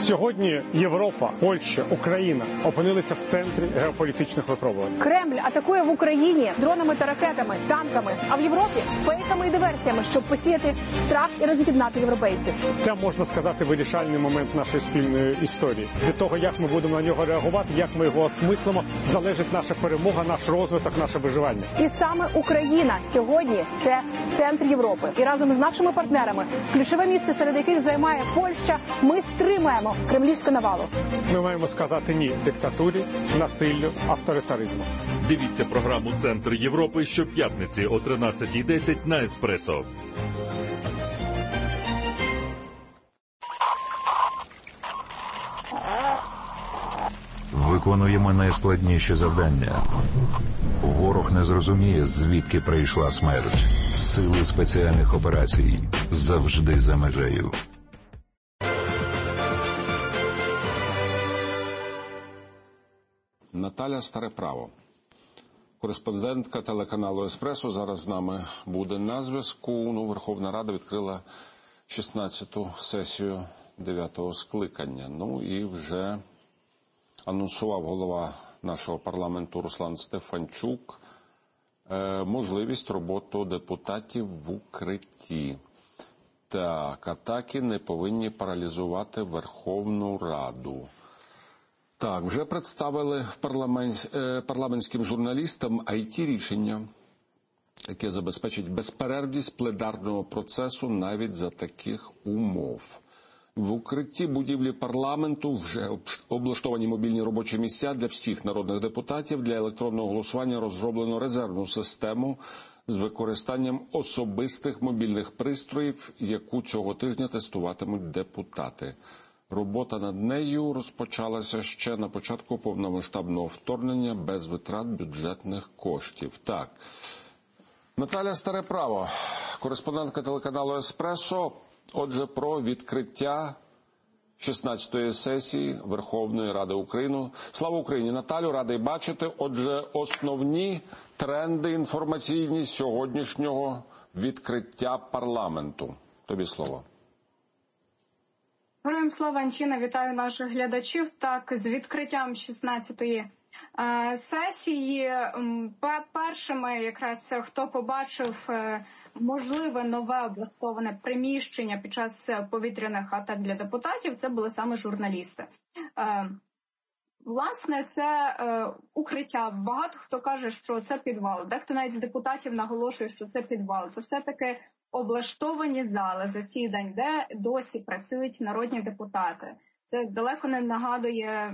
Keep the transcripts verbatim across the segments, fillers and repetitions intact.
Сьогодні Європа, Польща, Україна опинилися в центрі геополітичних випробувань. Кремль атакує в Україні дронами та ракетами, танками, а в Європі фейками і диверсіями, щоб посіяти страх і роз'єднати європейців. Це, можна сказати, вирішальний момент нашої спільної історії. Від того, як ми будемо на нього реагувати, як ми його осмислимо, залежить наша перемога, наш розвиток, наше виживання. І саме Україна сьогодні – це центр Європи. І разом з нашими партнерами, ключове місце, серед яких займає Польща, ми стримуємо кремлівську навалу. Ми маємо сказати ні диктатурі, насиллю, авторитаризму. Дивіться програму «Центр Європи» щоп'ятниці о тринадцятій десять на Еспресо. Виконуємо найскладніші завдання. Ворог не зрозуміє, звідки прийшла смерть. Сили спеціальних операцій завжди за межею. Наталя Стареправо, кореспондентка телеканалу «Еспресо», зараз з нами буде на зв'язку. Ну, Верховна Рада відкрила шістнадцяту сесію дев'ятого скликання. Ну і вже анонсував голова нашого парламенту Руслан Стефанчук е, можливість роботи депутатів в укритті. Так, атаки не повинні паралізувати Верховну Раду. Так, вже представили парламент, е, парламентським журналістам ай ті-рішення, яке забезпечить безперервність пленарного процесу навіть за таких умов. В укритті будівлі парламенту вже облаштовані мобільні робочі місця для всіх народних депутатів. Для електронного голосування розроблено резервну систему з використанням особистих мобільних пристроїв, яку цього тижня тестуватимуть депутати. Робота над нею розпочалася ще на початку повномасштабного вторгнення без витрат бюджетних коштів. Так, Наталя Стареправо, кореспондентка телеканалу «Еспресо». Отже, про відкриття шістнадцятої сесії Верховної Ради України. Слава Україні! Наталю, радий бачити. Отже, основні тренди інформаційні сьогоднішнього відкриття парламенту. Тобі слово. Героям слава, Анчина, вітаю наших глядачів. Так, з відкриттям шістнадцятої е, сесії першими якраз хто побачив е, можливе нове облаштоване приміщення під час повітряних атак для депутатів, це були саме журналісти. Е, власне, це е, укриття. Багато хто каже, що це підвал. Дехто навіть з депутатів наголошує, що це підвал. Це все-таки облаштовані зали засідань, де досі працюють народні депутати. Це далеко не нагадує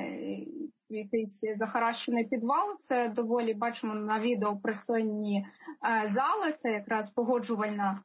якийсь захаращений підвал. Це доволі, бачимо на відео, пристойні е, зали. Це якраз погоджувальна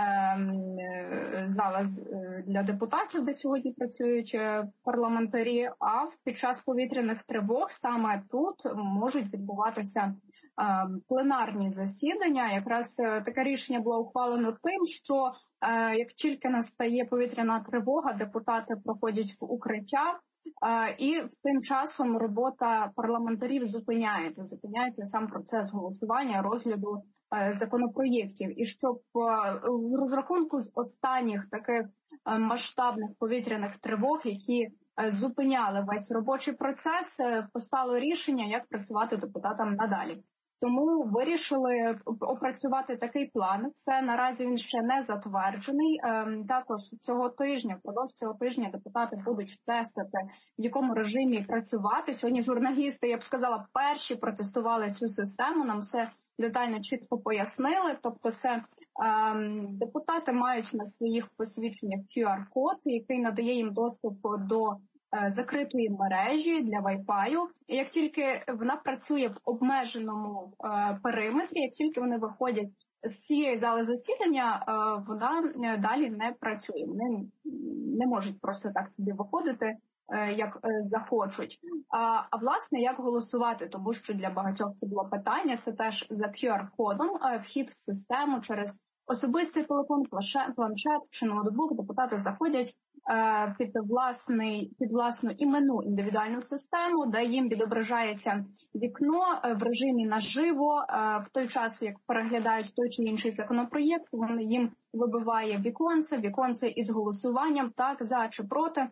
е, зала для депутатів, де сьогодні працюють парламентарі. А під час повітряних тривог саме тут можуть відбуватися пленарні засідання. Якраз таке рішення було ухвалено тим, що е, як тільки настає повітряна тривога, депутати проходять в укриття, е, і в тим часом робота парламентарів зупиняється. Зупиняється сам процес голосування, розгляду е, законопроєктів. І щоб е, з розрахунку з останніх таких е, масштабних повітряних тривог, які е, зупиняли весь робочий процес, е, постало рішення, як працювати депутатам надалі. Тому вирішили опрацювати такий план. Це наразі він ще не затверджений. Також цього тижня, впродовж цього тижня депутати будуть тестити, в якому режимі працювати. Сьогодні журналісти, я б сказала, перші протестували цю систему. Нам все детально, чітко пояснили. Тобто це депутати мають на своїх посвідченнях кю ар-код, який надає їм доступ до закритої мережі для Wi-Fi. І як тільки вона працює в обмеженому е, периметрі, як тільки вони виходять з цієї зали засідання, е, вона далі не працює. Вони не можуть просто так собі виходити, е, як е, захочуть. А, а власне, як голосувати? Тому що для багатьох це було питання. Це теж за кю ар-кодом, е, вхід в систему через особистий телефон, планшет чи ноутбук. Депутати заходять під власний, під власну іменну індивідуальну систему, де їм відображається вікно в режимі наживо. В той час, як переглядають той чи інший законопроєкт, вони їм вибиває віконце, віконце із голосуванням, так, за чи проти.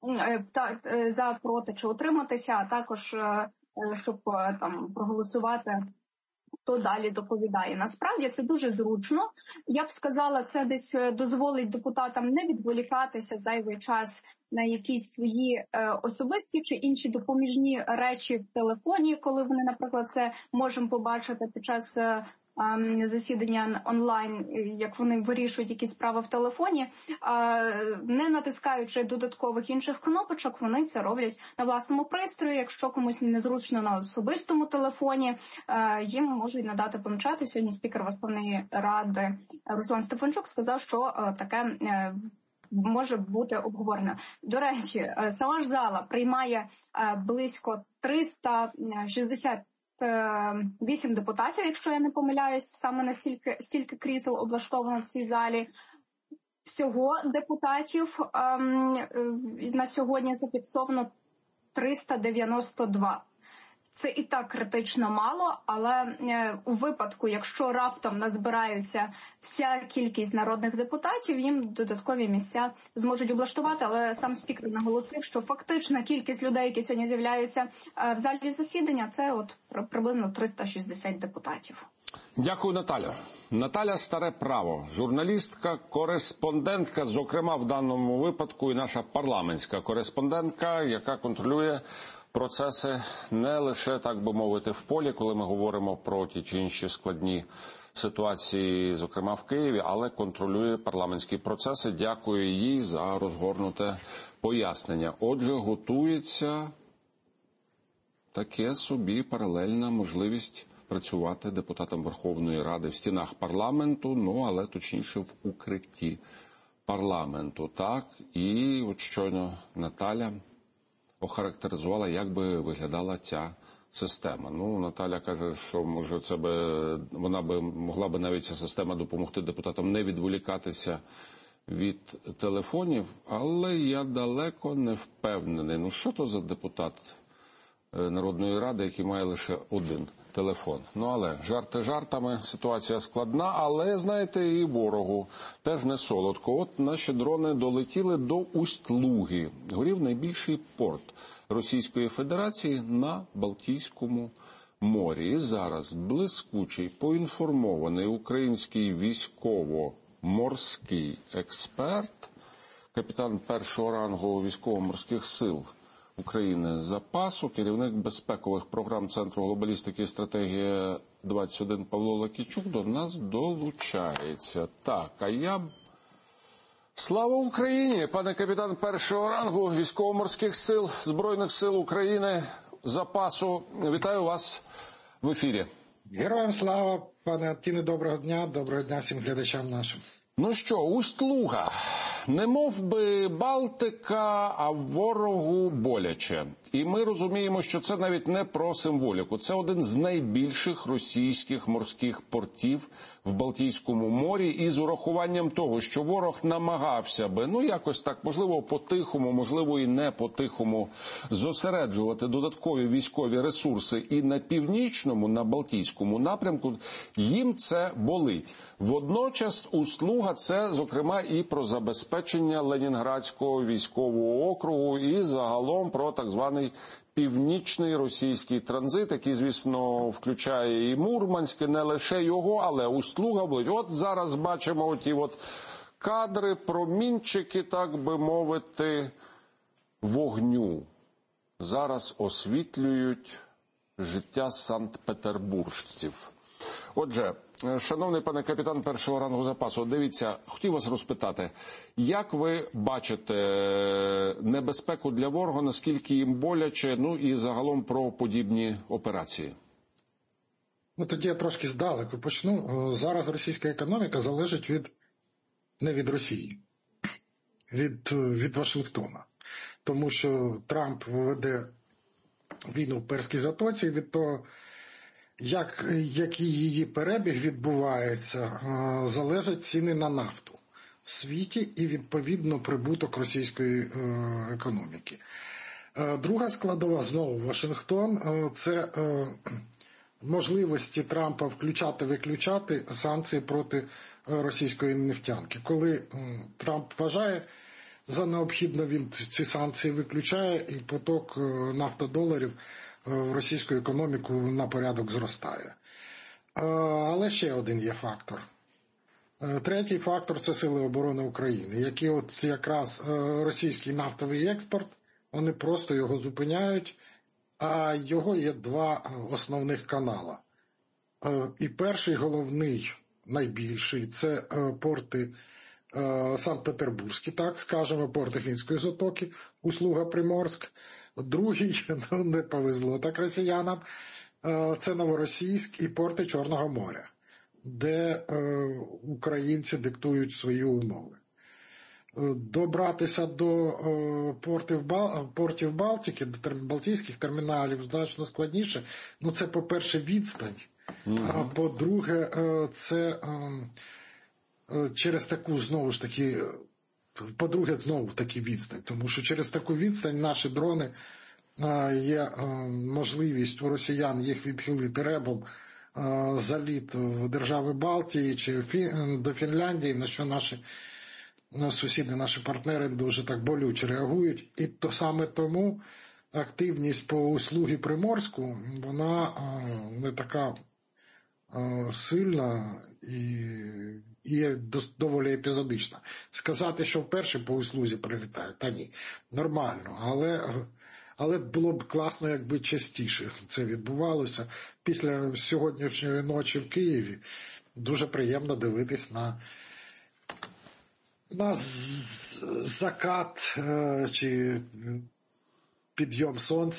та, за, проти чи утриматися, а також щоб там проголосувати, хто далі доповідає. Насправді це дуже зручно. Я б сказала, це десь дозволить депутатам не відволікатися зайвий час на якісь свої е, особисті чи інші допоміжні речі в телефоні, коли вони, наприклад, це можемо побачити під час е, е, засідання онлайн, як вони вирішують якісь справи в телефоні, е, не натискаючи додаткових інших кнопочок, вони це роблять на власному пристрої. Якщо комусь незручно на особистому телефоні, е, їм можуть надати планшети. Сьогодні спікер Верховної Ради Руслан Стефанчук сказав, що е, таке е, може бути обговорено. До речі, сама ж зала приймає близько триста шістдесят вісім депутатів, якщо я не помиляюсь, саме настільки стільки крісел облаштовано в цій залі. Всього депутатів ем, на сьогодні зафіксовано триста дев'яносто два. Це і так критично мало, але у випадку, якщо раптом назбираються вся кількість народних депутатів, їм додаткові місця зможуть облаштувати. Але сам спікер наголосив, що фактична кількість людей, які сьогодні з'являються в залі засідання, це от приблизно триста шістдесят депутатів. Дякую, Наталя. Наталя Старе Право, журналістка, кореспондентка, зокрема в даному випадку і наша парламентська кореспондентка, яка контролює процеси не лише, так би мовити, в полі, коли ми говоримо про ті чи інші складні ситуації, зокрема в Києві, але контролює парламентські процеси. Дякую їй за розгорнуте пояснення. Отже, готується таке собі паралельна можливість працювати депутатам Верховної Ради в стінах парламенту, ну, але точніше в укритті парламенту. Так, і от щойно Наталя охарактеризувала, як би виглядала ця система. Ну, Наталя каже, що може це би вона би могла би навіть ця система допомогти депутатам не відволікатися від телефонів, але я далеко не впевнений. Ну, що то за депутат Народної Ради, який має лише один телефон? Ну, але жарти жартами, ситуація складна, але, знаєте, і ворогу теж не солодко. От наші дрони долетіли до Усть-Луги. Горів найбільший порт Російської Федерації на Балтійському морі. І зараз блискучий, поінформований український військово-морський експерт, капітан першого рангу військово-морських сил України запасу, керівник безпекових програм Центру глобалістики і стратегії двадцять один Павло Лакійчук до нас долучається. Так, а я... Слава Україні, пане капітан першого рангу військово-морських сил, Збройних сил України, запасу. Вітаю вас в ефірі. Героям слава, пане Антіне, доброго дня, доброго дня всім глядачам нашим. Ну що, Усть-Луга. Не мов би Балтика, а ворогу боляче. І ми розуміємо, що це навіть не про символіку. Це один з найбільших російських морських портів в Балтійському морі. І з урахуванням того, що ворог намагався би, ну якось так, можливо, по-тихому, можливо, і не по-тихому, зосереджувати додаткові військові ресурси і на північному, на Балтійському напрямку, їм це болить. Водночас Усть-Луга – це, зокрема, і про забезпечення Ленінградського військового округу і загалом про так званий північний російський транзит, який, звісно, включає і Мурманське, не лише його, але Усть-Луга болить. От зараз бачимо оті от кадри, промінчики, так би мовити, вогню. Зараз освітлюють життя санкт-петербуржців. Отже, шановний пане капітан першого рангу запасу, дивіться, хотів вас розпитати, як ви бачите небезпеку для ворога, наскільки їм боляче, ну і загалом про подібні операції? Ну, тоді я трошки здалеку почну. Зараз російська економіка залежить від, не від Росії, від, від Вашингтона. Тому що Трамп веде війну в Перській затоці, від того, Як, який її перебіг відбувається, залежать ціни на нафту в світі і, відповідно, прибуток російської економіки. Друга складова, знову Вашингтон, це можливості Трампа включати-виключати санкції проти російської нефтянки. Коли Трамп вважає за необхідно він ці санкції виключає, і поток нафтодоларів в російську економіку на порядок зростає. Але ще один є фактор. Третій фактор – це Сили оборони України, які от якраз російський нафтовий експорт, вони просто його зупиняють, а його є два основних канала. І перший, головний, найбільший – це порти Санкт-Петербурзькі, так скажемо, порти Фінської затоки, Услуга Приморськ. Другий, ну не повезло так росіянам, це Новоросійськ і порти Чорного моря, де українці диктують свої умови. Добратися до портів, портів Балтики, до Балтійських терміналів значно складніше. Ну це, по-перше, відстань, mm-hmm. а по-друге, це через таку, знову ж таки, по-друге, знову таки відстань, тому що через таку відстань наші дрони, є можливість у росіян їх відхилити ребом, заліт в держави Балтії чи до Фінляндії, на що наші сусіди, наші партнери дуже так болюче реагують. І то саме тому активність по услугі Приморську, вона не така сильна і є доволі епізодична. Сказати, що вперше по услузі прилітає, та ні, нормально, але, але було б класно, якби частіше це відбувалося. Після сьогоднішньої ночі в Києві дуже приємно дивитись на, на закат чи підйом сонця